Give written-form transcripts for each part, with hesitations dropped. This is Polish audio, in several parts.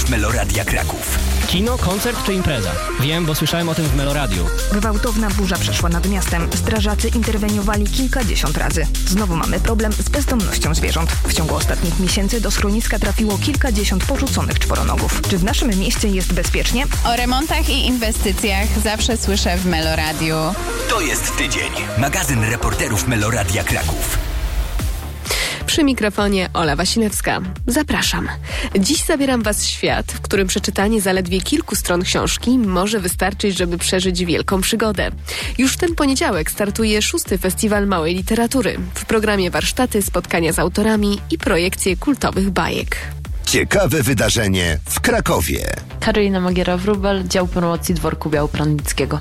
w Meloradia Kraków. Kino, koncert czy impreza? Wiem, bo słyszałem o tym w Meloradiu. Gwałtowna burza przeszła nad miastem. Strażacy interweniowali kilkadziesiąt razy. Znowu mamy problem z bezdomnością zwierząt. W ciągu ostatnich miesięcy do schroniska trafiło kilkadziesiąt porzuconych czworonogów. Czy w naszym mieście jest bezpiecznie? O remontach i inwestycjach zawsze słyszę w Meloradiu. To jest tydzień. Magazyn reporterów Meloradia Kraków. Przy mikrofonie Ola Wasilewska. Zapraszam. Dziś zabieram Was w świat, w którym przeczytanie zaledwie kilku stron książki może wystarczyć, żeby przeżyć wielką przygodę. Już w ten poniedziałek startuje 6. Festiwal Małej Literatury. W programie warsztaty, spotkania z autorami i projekcje kultowych bajek. Ciekawe wydarzenie w Krakowie. Karolina Magiera-Wróbel, dział promocji Dworku Białopronnickiego.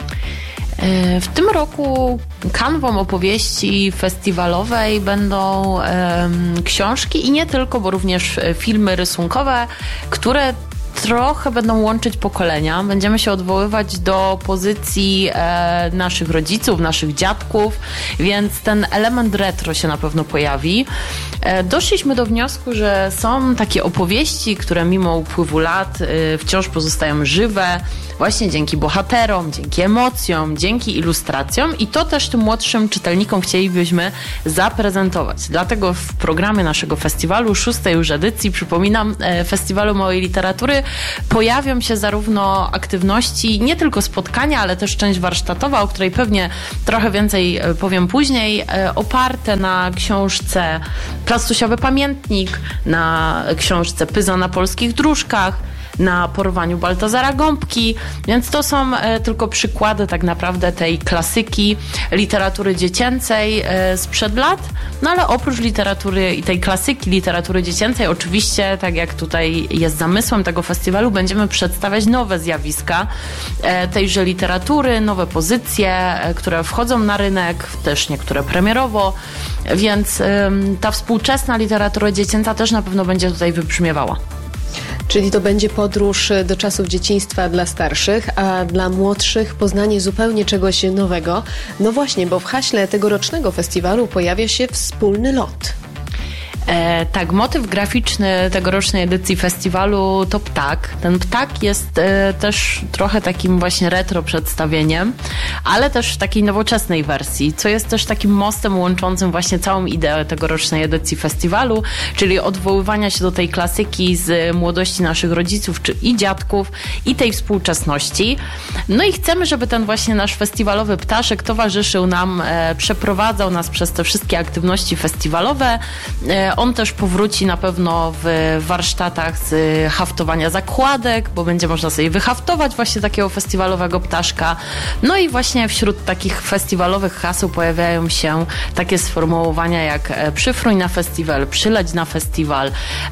W tym roku kanwą opowieści festiwalowej będą książki i nie tylko, bo również filmy rysunkowe, które trochę będą łączyć pokolenia. Będziemy się odwoływać do pozycji naszych rodziców, naszych dziadków, więc ten element retro się na pewno pojawi. Doszliśmy do wniosku, że są takie opowieści, które mimo upływu lat wciąż pozostają żywe, właśnie dzięki bohaterom, dzięki emocjom, dzięki ilustracjom i to też tym młodszym czytelnikom chcielibyśmy zaprezentować. Dlatego w programie naszego festiwalu, 6. już edycji, przypominam, Festiwalu Małej Literatury, pojawią się zarówno aktywności, nie tylko spotkania, ale też część warsztatowa, o której pewnie trochę więcej powiem później, oparte na książce Plastusiowy Pamiętnik, na książce Pyza na polskich dróżkach, na Porwaniu Baltazara Gąbki, więc to są tylko przykłady tak naprawdę tej klasyki literatury dziecięcej sprzed lat, no ale oprócz literatury i tej klasyki literatury dziecięcej, oczywiście, tak jak tutaj jest zamysłem tego festiwalu, będziemy przedstawiać nowe zjawiska tejże literatury, nowe pozycje, które wchodzą na rynek, też niektóre premierowo, więc ta współczesna literatura dziecięca też na pewno będzie tutaj wybrzmiewała. Czyli to będzie podróż do czasów dzieciństwa dla starszych, a dla młodszych poznanie zupełnie czegoś nowego. No właśnie, bo w haśle tegorocznego festiwalu pojawia się wspólny lot. Tak, motyw graficzny tegorocznej edycji festiwalu to ptak. Ten ptak jest też trochę takim właśnie retro przedstawieniem, ale też w takiej nowoczesnej wersji, co jest też takim mostem łączącym właśnie całą ideę tegorocznej edycji festiwalu, czyli odwoływania się do tej klasyki z młodości naszych rodziców i dziadków i tej współczesności. No i chcemy, żeby ten właśnie nasz festiwalowy ptaszek towarzyszył nam, przeprowadzał nas przez te wszystkie aktywności festiwalowe. On też powróci na pewno w warsztatach z haftowania zakładek, bo będzie można sobie wyhaftować właśnie takiego festiwalowego ptaszka. No i właśnie wśród takich festiwalowych haseł pojawiają się takie sformułowania jak przyfruń na festiwal, przyleć na festiwal.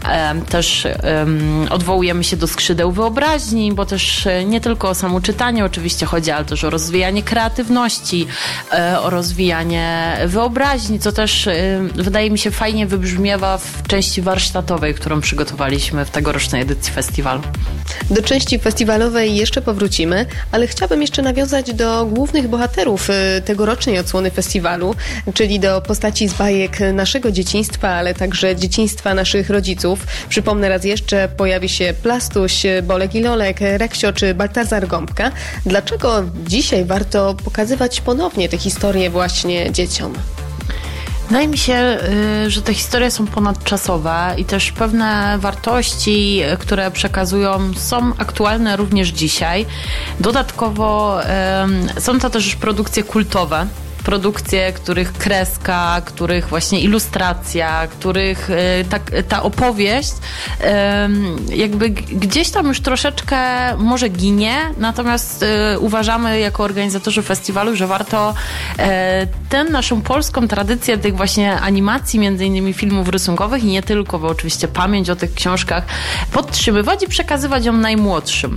Też odwołujemy się do skrzydeł wyobraźni, bo też nie tylko o samo czytanie oczywiście chodzi, ale też o rozwijanie kreatywności, o rozwijanie wyobraźni, co też wydaje mi się fajnie wybrzmiewa w części warsztatowej, którą przygotowaliśmy w tegorocznej edycji festiwalu. Do części festiwalowej jeszcze powrócimy, ale chciałabym jeszcze nawiązać do głównych bohaterów tegorocznej odsłony festiwalu, czyli do postaci z bajek naszego dzieciństwa, ale także dzieciństwa naszych rodziców. Przypomnę raz jeszcze, pojawi się Plastuś, Bolek i Lolek, Reksio czy Baltazar Gąbka. Dlaczego dzisiaj warto pokazywać ponownie te historie właśnie dzieciom? Wydaje mi się, że te historie są ponadczasowe i też pewne wartości, które przekazują, są aktualne również dzisiaj. Dodatkowo są to też produkcje kultowe. Produkcje, których kreska, których właśnie ilustracja, których ta opowieść jakby gdzieś tam już troszeczkę może ginie, natomiast uważamy jako organizatorzy festiwalu, że warto tę naszą polską tradycję tych właśnie animacji, między innymi filmów rysunkowych i nie tylko, bo oczywiście pamięć o tych książkach podtrzymywać i przekazywać ją najmłodszym.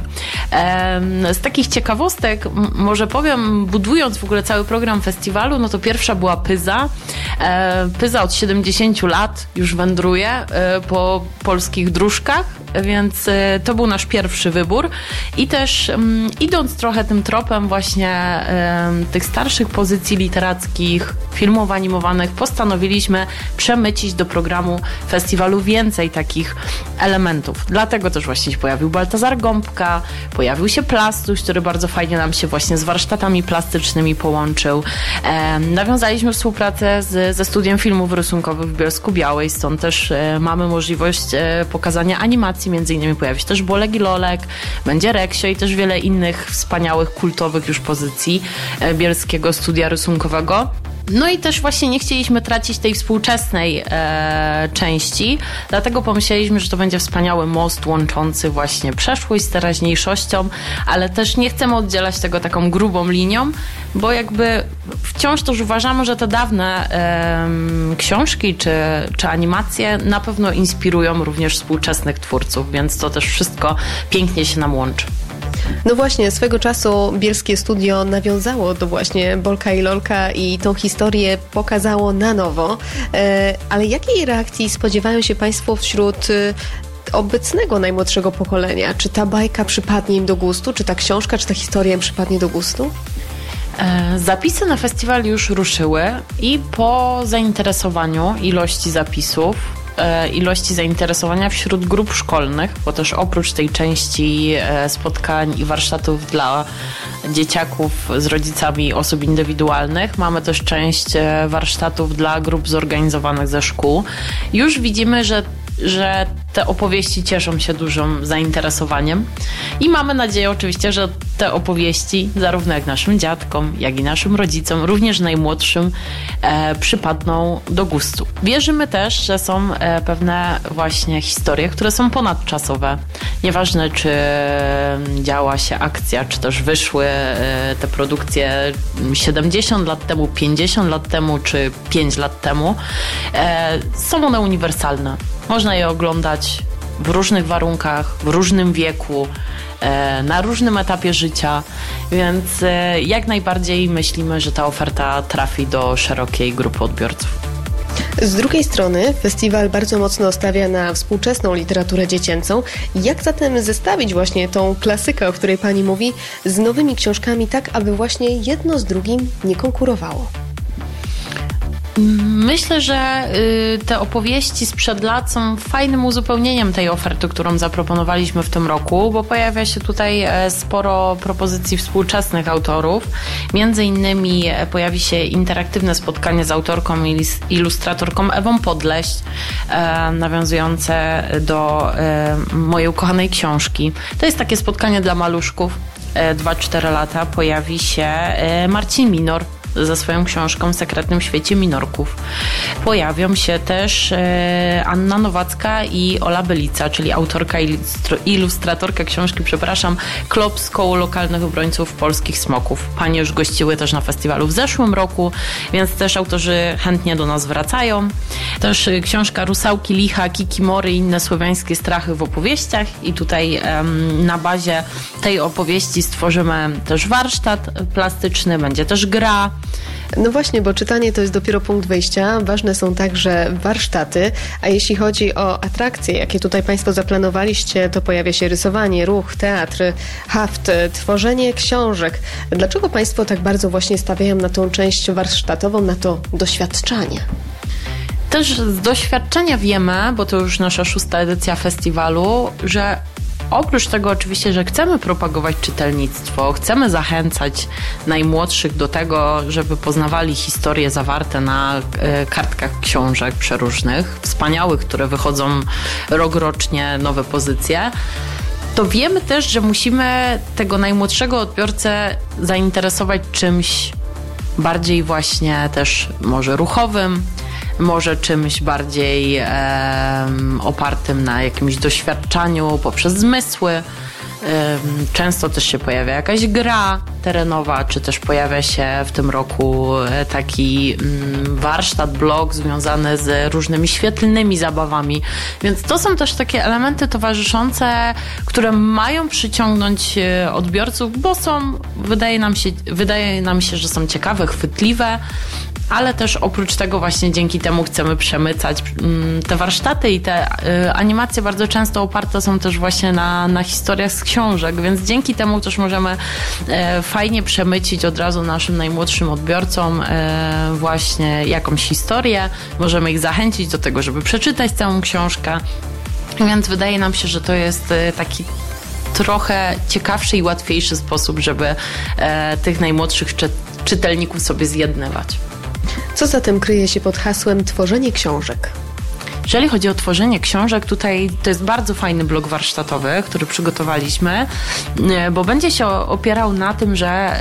Z takich ciekawostek może powiem, budując w ogóle cały program festiwalu, no to pierwsza była Pyza. Pyza od 70 lat już wędruje po polskich dróżkach więc to był nasz pierwszy wybór. I też idąc trochę tym tropem właśnie tych starszych pozycji literackich, filmów animowanych, postanowiliśmy przemycić do programu festiwalu więcej takich elementów. Dlatego też właśnie się pojawił Baltazar Gąbka, pojawił się Plastuś, który bardzo fajnie nam się właśnie z warsztatami plastycznymi połączył. Nawiązaliśmy współpracę ze Studiem Filmów Rysunkowych w Bielsku-Białej, stąd też mamy możliwość pokazania animacji, między innymi pojawi się też Bolek i Lolek, będzie Reksio i też wiele innych wspaniałych, kultowych już pozycji Bielskiego Studia Rysunkowego. No i też właśnie nie chcieliśmy tracić tej współczesnej części, dlatego pomyśleliśmy, że to będzie wspaniały most łączący właśnie przeszłość z teraźniejszością, ale też nie chcemy oddzielać tego taką grubą linią, bo jakby wciąż też uważamy, że te dawne książki czy animacje na pewno inspirują również współczesnych twórców, więc to też wszystko pięknie się nam łączy. No właśnie, swego czasu Bielskie Studio nawiązało do właśnie Bolka i Lolka i tą historię pokazało na nowo. Ale jakiej reakcji spodziewają się Państwo wśród obecnego najmłodszego pokolenia? Czy ta bajka przypadnie im do gustu? Czy ta książka, czy ta historia im przypadnie do gustu? Zapisy na festiwal już ruszyły i po zainteresowaniu ilości zapisów, ilości zainteresowania wśród grup szkolnych, bo też oprócz tej części spotkań i warsztatów dla dzieciaków z rodzicami osób indywidualnych, mamy też część warsztatów dla grup zorganizowanych ze szkół. Już widzimy, że te opowieści cieszą się dużym zainteresowaniem i mamy nadzieję oczywiście, że te opowieści zarówno jak naszym dziadkom, jak i naszym rodzicom, również najmłodszym, przypadną do gustu. Wierzymy też, że są pewne właśnie historie, które są ponadczasowe. Nieważne, czy działa się akcja, czy też wyszły te produkcje 70 lat temu, 50 lat temu, czy 5 lat temu. Są one uniwersalne. Można je oglądać w różnych warunkach, w różnym wieku, na różnym etapie życia, więc jak najbardziej myślimy, że ta oferta trafi do szerokiej grupy odbiorców. Z drugiej strony festiwal bardzo mocno stawia na współczesną literaturę dziecięcą. Jak zatem zestawić właśnie tą klasykę, o której Pani mówi, z nowymi książkami tak, aby właśnie jedno z drugim nie konkurowało? Myślę, że te opowieści sprzed lat są fajnym uzupełnieniem tej oferty, którą zaproponowaliśmy w tym roku, bo pojawia się tutaj sporo propozycji współczesnych autorów. Między innymi pojawi się interaktywne spotkanie z autorką i ilustratorką Ewą Podleść, nawiązujące do mojej ukochanej książki. To jest takie spotkanie dla maluszków, 2-4 lata. Pojawi się Marcin Minor ze swoją książką w Sekretnym Świecie Minorków. Pojawią się też Anna Nowacka i Ola Bylica, czyli autorka i ilustratorka książki, Klop z koło lokalnych obrońców polskich smoków. Panie już gościły też na festiwalu w zeszłym roku, więc też autorzy chętnie do nas wracają. Też książka Rusałki, Licha, Kikimory i inne słowiańskie strachy w opowieściach i tutaj na bazie tej opowieści stworzymy też warsztat plastyczny, będzie też gra. No właśnie, bo czytanie to jest dopiero punkt wyjścia. Ważne są także warsztaty, a jeśli chodzi o atrakcje, jakie tutaj Państwo zaplanowaliście, to pojawia się rysowanie, ruch, teatr, haft, tworzenie książek. Dlaczego Państwo tak bardzo właśnie stawiają na tą część warsztatową, na to doświadczanie? Też z doświadczenia wiemy, bo to już nasza 6. edycja festiwalu, że oprócz tego oczywiście, że chcemy propagować czytelnictwo, chcemy zachęcać najmłodszych do tego, żeby poznawali historie zawarte na kartkach książek przeróżnych, wspaniałych, które wychodzą rokrocznie, nowe pozycje, to wiemy też, że musimy tego najmłodszego odbiorcę zainteresować czymś bardziej właśnie też może ruchowym, może czymś bardziej opartym na jakimś doświadczaniu poprzez zmysły. Często też się pojawia jakaś gra terenowa, czy też pojawia się w tym roku taki warsztat, blog związany z różnymi świetlnymi zabawami. Więc to są też takie elementy towarzyszące, które mają przyciągnąć odbiorców, bo są, wydaje nam się, że są ciekawe, chwytliwe, ale też oprócz tego właśnie dzięki temu chcemy przemycać te warsztaty i te animacje bardzo często oparte są też właśnie na historiach z książek, więc dzięki temu też możemy fajnie przemycić od razu naszym najmłodszym odbiorcom właśnie jakąś historię, możemy ich zachęcić do tego, żeby przeczytać całą książkę, więc wydaje nam się, że to jest taki trochę ciekawszy i łatwiejszy sposób, żeby tych najmłodszych czytelników sobie zjednywać. Co zatem kryje się pod hasłem tworzenie książek? Jeżeli chodzi o tworzenie książek, tutaj to jest bardzo fajny blok warsztatowy, który przygotowaliśmy, bo będzie się opierał na tym, że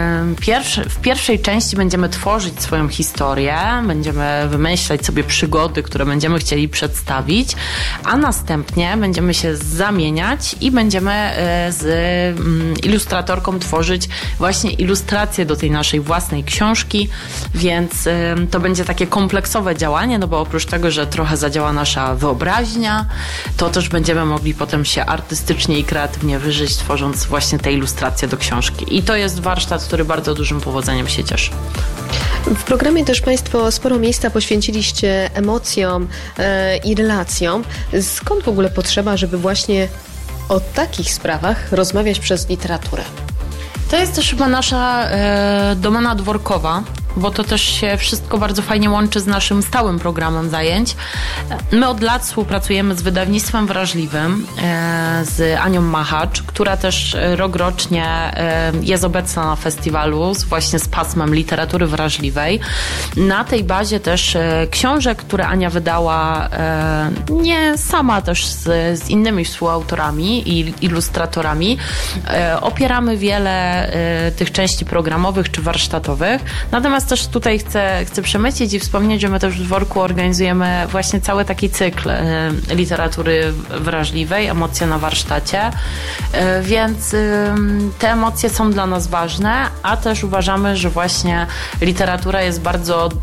w pierwszej części będziemy tworzyć swoją historię, będziemy wymyślać sobie przygody, które będziemy chcieli przedstawić, a następnie będziemy się zamieniać i będziemy z ilustratorką tworzyć właśnie ilustracje do tej naszej własnej książki, więc to będzie takie kompleksowe działanie, no bo oprócz tego, że trochę zadziała nasza wyobraźnia, to też będziemy mogli potem się artystycznie i kreatywnie wyżyć, tworząc właśnie te ilustracje do książki. I to jest warsztat, który bardzo dużym powodzeniem się cieszy. W programie też Państwo sporo miejsca poświęciliście emocjom i relacjom. Skąd w ogóle potrzeba, żeby właśnie o takich sprawach rozmawiać przez literaturę? To jest też chyba nasza domena dworkowa, bo to też się wszystko bardzo fajnie łączy z naszym stałym programem zajęć. My od lat współpracujemy z wydawnictwem Wrażliwym, z Anią Machacz, która też rokrocznie jest obecna na festiwalu właśnie z pasmem literatury wrażliwej. Na tej bazie też książek, które Ania wydała nie sama, też z innymi współautorami i ilustratorami. Opieramy wiele tych części programowych czy warsztatowych. Natomiast też tutaj chcę przemycić i wspomnieć, że my też w Dworku organizujemy właśnie cały taki cykl literatury wrażliwej, emocje na warsztacie, więc te emocje są dla nas ważne, a też uważamy, że właśnie literatura jest bardzo